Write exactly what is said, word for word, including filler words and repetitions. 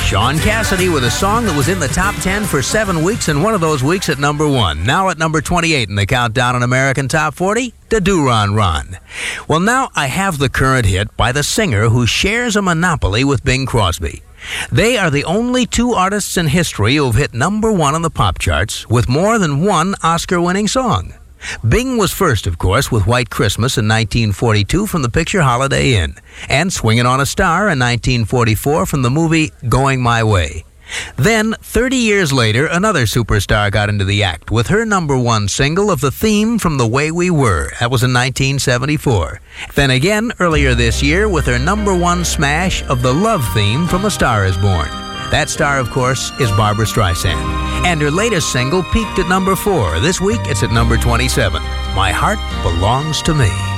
Sean Cassidy with a song that was in the top ten for seven weeks, and one of those weeks at number one. Now at number twenty-eight in the countdown on American Top forty, Da Doo Ron Ron. Well, now I have the current hit by the singer who shares a monopoly with Bing Crosby. They are the only two artists in history who have hit number one on the pop charts with more than one Oscar-winning song. Bing was first, of course, with White Christmas in nineteen forty-two from the picture Holiday Inn, and Swingin' on a Star in nineteen forty-four from the movie Going My Way. Then, thirty years later, another superstar got into the act with her number one single of the theme from The Way We Were. That was in nineteen seventy-four. Then again, earlier this year, with her number one smash of the love theme from A Star Is Born. That star, of course, is Barbra Streisand. And her latest single peaked at number four. This week, it's at number twenty-seven. My Heart Belongs to Me.